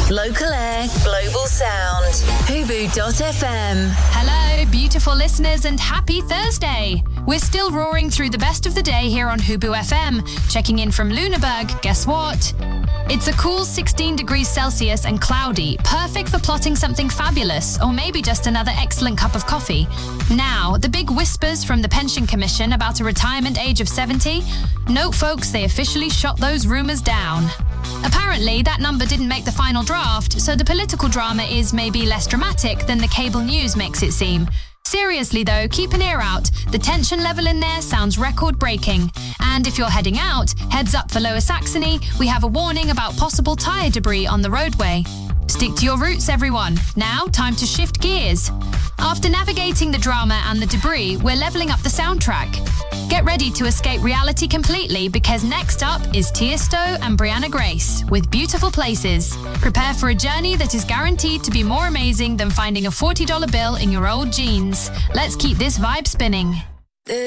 Local air, global sound. Hubu.fm. Hello, beautiful listeners, and happy Thursday. We're still roaring through the best of the day here on Hubu FM. Checking in from Lüneburg, guess what? It's a cool 16 degrees Celsius and cloudy, perfect for plotting something fabulous, or maybe just another excellent cup of coffee. Now, the big whispers from the Pension Commission about a retirement age of 70? Note, folks, they officially shot those rumours down. Apparently, that number didn't make the final draft, so the political drama is maybe less dramatic than the cable news makes it seem. Seriously though, keep an ear out. The tension level in there sounds record-breaking. And if you're heading out, heads up for Lower Saxony, we have a warning about possible tyre debris on the roadway. Stick to your routes, everyone. Now, time to shift gears. After navigating the drama and the debris, we're levelling up the soundtrack. Get ready to escape reality completely, because next up is Tiesto and Brianna Grace with Beautiful Places. Prepare for a journey that is guaranteed to be more amazing than finding a $40 bill in your old jeans. Let's keep this vibe spinning.